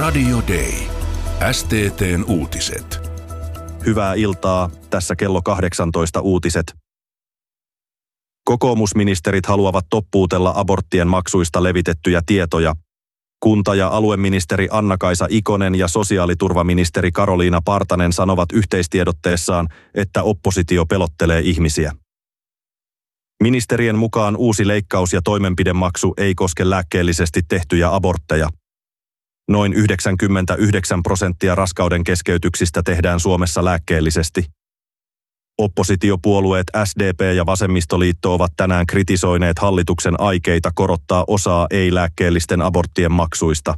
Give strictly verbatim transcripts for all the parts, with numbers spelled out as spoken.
Radio Day. S T T:n uutiset. Hyvää iltaa, tässä kello kahdeksantoista uutiset. Kokoomusministerit haluavat toppuutella aborttien maksuista levitettyjä tietoja. Kunta- ja alueministeri Anna-Kaisa Ikonen ja sosiaaliturvaministeri Karoliina Partanen sanovat yhteistiedotteessaan, että oppositio pelottelee ihmisiä. Ministerien mukaan uusi leikkaus- ja toimenpidemaksu ei koske lääkkeellisesti tehtyjä abortteja. Noin yhdeksänkymmentäyhdeksän prosenttia raskauden keskeytyksistä tehdään Suomessa lääkkeellisesti. Oppositiopuolueet S D P ja Vasemmistoliitto ovat tänään kritisoineet hallituksen aikeita korottaa osaa ei-lääkkeellisten aborttien maksuista.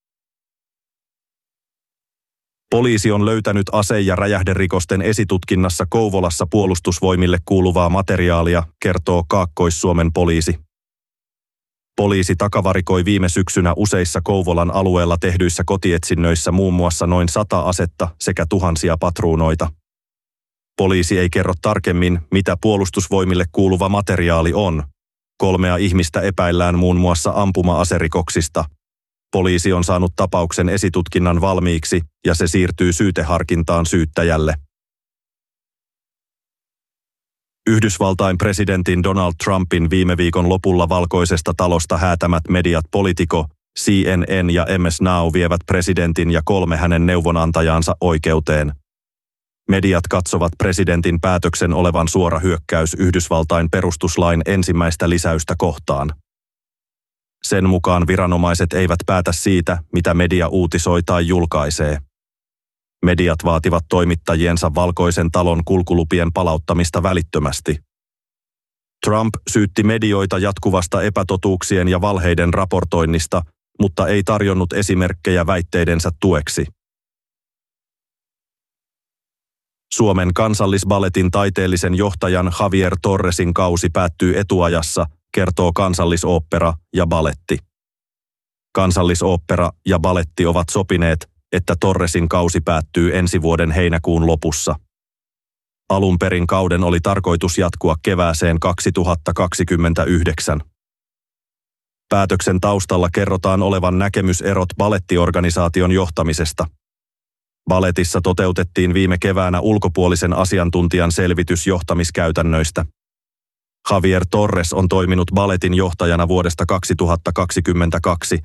Poliisi on löytänyt ase- ja räjähderikosten esitutkinnassa Kouvolassa puolustusvoimille kuuluvaa materiaalia, kertoo Kaakkois-Suomen poliisi. Poliisi takavarikoi viime syksynä useissa Kouvolan alueella tehdyissä kotietsinnöissä muun muassa noin sata asetta sekä tuhansia patruunoita. Poliisi ei kerro tarkemmin, mitä puolustusvoimille kuuluva materiaali on. Kolmea ihmistä epäillään muun muassa ampuma-aserikoksista. Poliisi on saanut tapauksen esitutkinnan valmiiksi ja se siirtyy syyteharkintaan syyttäjälle. Yhdysvaltain presidentin Donald Trumpin viime viikon lopulla Valkoisesta talosta häätämät mediat Politico, C N N ja M S Now vievät presidentin ja kolme hänen neuvonantajaansa oikeuteen. Mediat katsovat presidentin päätöksen olevan suora hyökkäys Yhdysvaltain perustuslain ensimmäistä lisäystä kohtaan. Sen mukaan viranomaiset eivät päätä siitä, mitä media uutisoi tai julkaisee. Mediat vaativat toimittajiensa Valkoisen talon kulkulupien palauttamista välittömästi. Trump syytti medioita jatkuvasta epätotuuksien ja valheiden raportoinnista, mutta ei tarjonnut esimerkkejä väitteidensä tueksi. Suomen Kansallisballetin taiteellisen johtajan Javier Torresin kausi päättyy etuajassa, kertoo Kansallisooppera ja Balletti. Kansallisooppera ja Balletti ovat sopineet, että Torresin kausi päättyy ensi vuoden heinäkuun lopussa. Alun perin kauden oli tarkoitus jatkua kevääseen kaksituhattakaksikymmentäyhdeksän. Päätöksen taustalla kerrotaan olevan näkemyserot ballettiorganisaation johtamisesta. Balletissa toteutettiin viime keväänä ulkopuolisen asiantuntijan selvitys johtamiskäytännöistä. Javier Torres on toiminut balletin johtajana vuodesta kaksituhattakaksikymmentäkaksi.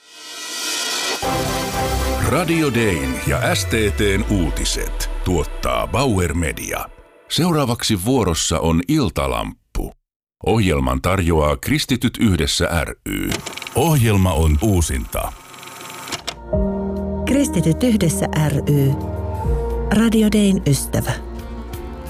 Radio Dayn ja S T T:n uutiset tuottaa Bauer Media. Seuraavaksi vuorossa on Iltalamppu. Ohjelman tarjoaa Kristityt yhdessä ry. Ohjelma on uusinta. Kristityt yhdessä ry. Radio Dayn ystävä.